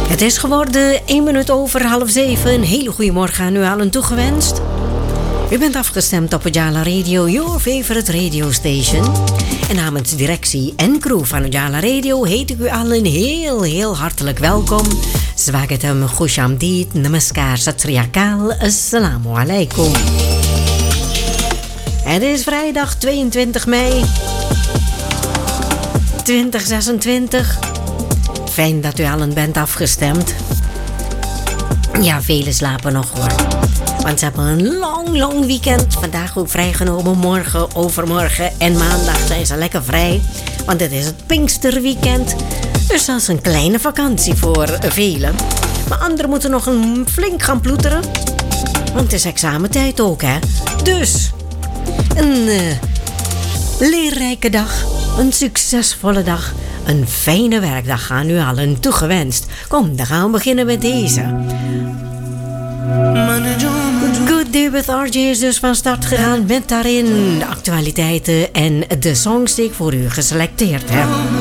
Het is geworden 1 minuut over 6:30. Een hele goede morgen aan u allen toegewenst. U bent afgestemd op Ujala Radio, your favorite radio station. En namens directie en crew van Ujala Radio heet ik u allen heel hartelijk welkom. Swagatam, Khushamdeed, Namaskar, Sat Sri Akal, Assalamu alaikum. Het is vrijdag 22 mei 2026. Fijn dat u allen bent afgestemd. Ja, velen slapen nog hoor. Want ze hebben een lang weekend. Vandaag ook vrijgenomen. Morgen, overmorgen en maandag zijn ze lekker vrij. Want het is het Pinksterweekend. Dus dat is een kleine vakantie voor velen. Maar anderen moeten nog een flink gaan ploeteren. Want het is examentijd ook, hè. Dus een leerrijke dag. Een succesvolle dag. Een fijne werkdag aan u allen toegewenst. Kom, dan gaan we beginnen met deze. Good Day with RJ is dus van start gegaan met daarin de actualiteiten en de songs die ik voor u geselecteerd heb.